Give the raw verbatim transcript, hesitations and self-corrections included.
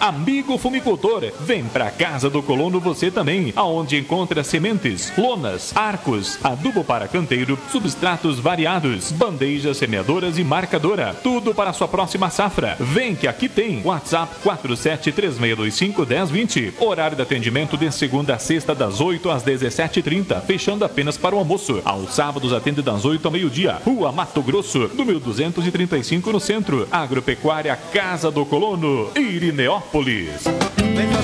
Amigo fumicultor, vem pra Casa do Colono você também, aonde encontra sementes, lonas, arcos, adubo para canteiro, substratos variados, bandejas semeadoras e marcadora. Tudo para a sua próxima safra. Vem que aqui tem. WhatsApp quatro sete três seis dois cinco um zero dois zero. Horário de atendimento de segunda a sexta das oito às dezessete e trinta, fechando apenas para o almoço. Aos sábados atende das oito ao meio-dia. Rua Mato Grosso, número duzentos e trinta e cinco no centro. Agropecuária Casa do Colono, Irineópolis. Vem